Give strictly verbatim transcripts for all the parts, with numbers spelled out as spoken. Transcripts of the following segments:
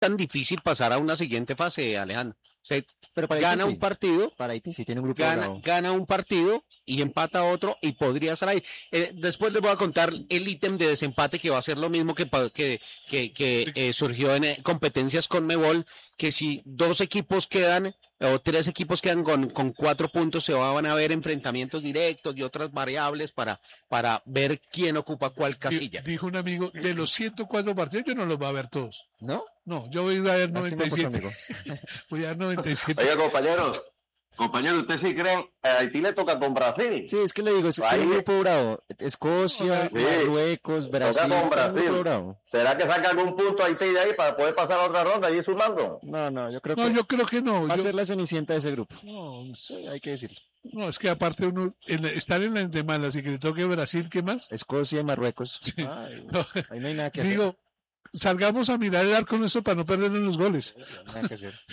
tan difícil pasar a una siguiente fase, Alejandro. Usted Pero para gana Haití un partido, sí. Para Haití sí tiene un grupo gana, bravo. gana un partido y empata otro y podría estar ahí. Eh, después les voy a contar el ítem de desempate que va a ser lo mismo que, pa- que, que, que eh, surgió en eh, competencias con Mebol, que si dos equipos quedan o tres equipos quedan con, con cuatro puntos, se van a ver enfrentamientos directos y otras variables para, para ver quién ocupa cuál casilla. Dijo un amigo, de los ciento cuatro partidos yo no los voy a ver todos. ¿No? No, yo voy a ver Lástima noventa y por tu siete. amigo. Voy a ver noventa y siete. Oiga, compañeros, compañeros, ¿ustedes sí creen? A Haití le toca con Brasil. Sí, es que le digo, es Ahí- un grupo bravo. Escocia, Sí. Marruecos, Brasil. Toca con un Brasil. grupo bravo. ¿Será que saca algún punto Haití de ahí para poder pasar a otra ronda allí sumando? No, no, yo creo No, que yo creo que no. va a Yo- ser la cenicienta de ese grupo. no, Sí, hay que decirlo. no, es que aparte uno, en la- estar en la de malas y que le toque Brasil, ¿qué más? Escocia y Marruecos. Sí. Ay, No, ahí no hay nada que hacer. digo, salgamos a mirar el arco nuestro para no perder en los goles. Nada que hacer.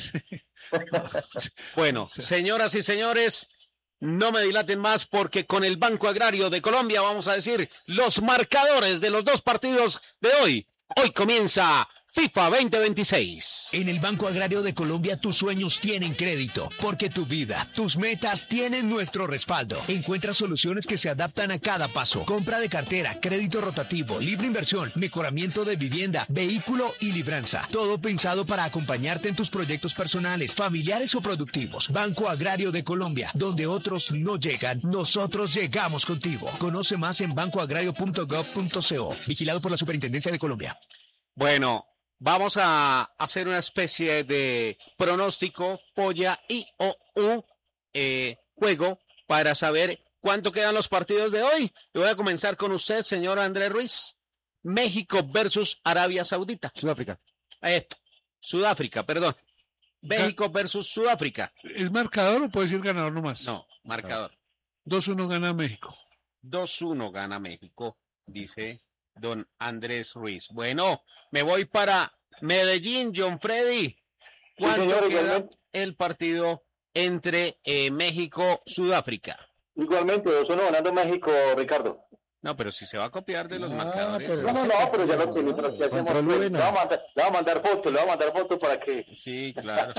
Bueno, señoras y señores, no me dilaten más porque con el Banco Agrario de Colombia vamos a decir los marcadores de los dos partidos de hoy. Hoy comienza FIFA veinte veintiséis. En el Banco Agrario de Colombia tus sueños tienen crédito, porque tu vida, tus metas tienen nuestro respaldo. Encuentra soluciones que se adaptan a cada paso. Compra de cartera, crédito rotativo, libre inversión, mejoramiento de vivienda, vehículo y libranza. Todo pensado para acompañarte en tus proyectos personales, familiares o productivos. Banco Agrario de Colombia, donde otros no llegan, nosotros llegamos contigo. Conoce más en banco agrario punto gov punto co. Vigilado por la Superintendencia de Colombia. Bueno, vamos a hacer una especie de pronóstico, polla y o u eh, juego para saber cuánto quedan los partidos de hoy. Yo voy a comenzar con usted, señor Andrés Ruiz. México versus Arabia Saudita. Sudáfrica. Eh, Sudáfrica, perdón. México versus Sudáfrica. ¿Es marcador o puede decir ganador nomás? No, marcador. dos uno gana México. dos uno gana México, dice don Andrés Ruiz. Bueno, me voy para Medellín, John Freddy. ¿Cuánto Sí, señor, queda igualmente. el partido entre eh, México Sudáfrica? Igualmente, dos uno ganando México, Ricardo. No, pero si se va a copiar de los Ah, marcadores. pero- No, no, no, pero ya lo tiene. Pero ¿qué hacemos? Control Le V, no. vamos a mandar, le vamos a mandar fotos, le vamos a mandar fotos para que... Sí, claro.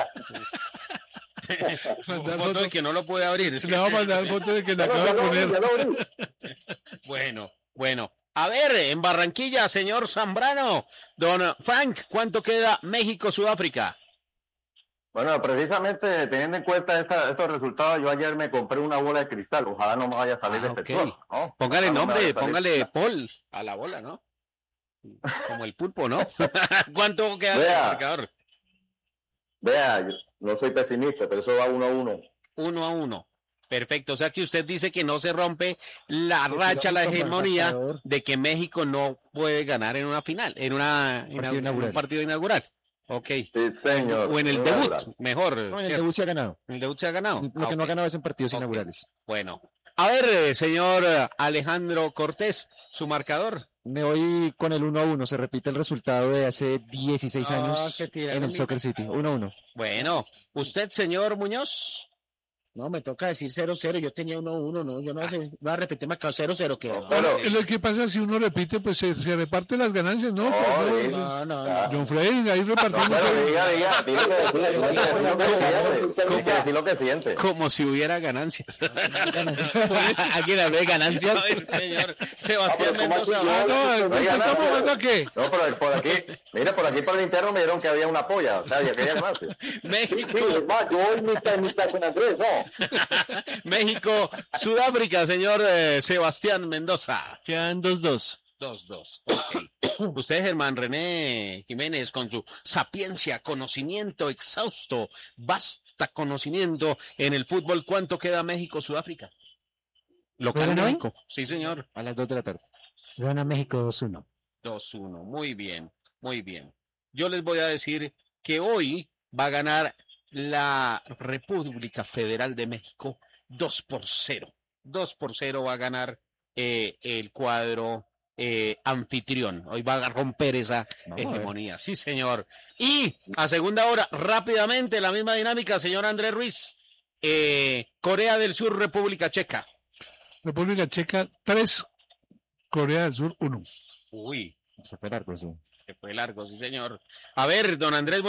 Mandar Foto foto. de que no lo puede abrir. es que- Le vamos a mandar foto de que le Ya lo- acaba ya de lo abrí, poner. ya lo abrí. Bueno, bueno. A ver, en Barranquilla, señor Zambrano, don Frank, ¿cuánto queda México-Sudáfrica? Bueno, precisamente teniendo en cuenta esta- estos resultados, yo ayer me compré una bola de cristal. Ojalá no me vaya a salir Ah, defectuoso, ok. ¿no? Póngale Ojalá no me nombre, vaya a salir- póngale Paul a la bola, ¿no? Como el pulpo, ¿no? ¿Cuánto queda el Vea. marcador? Vea, yo no soy pesimista, pero eso va uno a uno. Uno a uno. Perfecto. O sea que usted dice que no se rompe la Sí, racha, la tiramos como el hegemonía marcador. de que México no puede ganar en una final, en, una, Partido en un inaugural. partido inaugural. Ok. Sí, señor. O en el Muy debut, natural. mejor. No, en el ¿cierto? debut se ha ganado. En el debut se ha ganado. Lo Ah, que no ha ok. ganado es en partidos Ok. inaugurales. Bueno. A ver, eh, señor eh, Alejandro Cortés, su marcador. Me voy con el uno a uno. Se repite el resultado de hace dieciséis No, años se tiraron en el mi- Soccer City. uno a uno. Bueno, usted, señor Muñoz. No, me toca decir cero cero. Yo tenía uno uno, no. Yo no sé, voy a repetir marcado cero cero. Que... No, Bueno, pero- lo que pasa si uno repite, pues se, se reparte las ganancias, ¿no? No, Pues, sí. no, No, no, Ah. no. John Freddy, ahí No, repartimos. pero diga, diga, tiene que decir, tiene que decir lo que siente. Tiene que decir lo que siente. Como si hubiera ganancias. ¿Aquí le hablé de ganancias? Ay, señor Sebastián Ah, pero ¿cómo así? Mendoza. No, No, Oiga, ¿estamos no, jugando a qué? No, pero por aquí, mira, por aquí por el interno me dijeron que había una polla, o sea, ya quería más. Sí, México, es más, yo voy mitad y mitad con Andrés, no. México, Sudáfrica, señor eh, Sebastián Mendoza. Quedan dos dos. Dos, dos. Ok. Usted, Germán René Jiménez, con su sapiencia, conocimiento exhausto, vasta conocimiento en el fútbol, ¿cuánto queda México, Sudáfrica? Local ¿Juegan hoy? México. Sí, señor. A las dos de la tarde. Gana México dos uno. dos uno. Muy bien, muy bien. Yo les voy a decir que hoy va a ganar la República Federal de México dos por cero. dos por cero va a ganar eh, el cuadro eh, anfitrión. Hoy va a romper esa Vamos a ver. hegemonía. Sí, señor. Y a segunda hora, rápidamente, la misma dinámica, señor Andrés Ruiz. Eh, Corea del Sur, República Checa. República Checa tres, Corea del Sur uno. Uy, Vamos a esperar, pues sí. Se fue largo, sí, señor. A ver, don Andrés.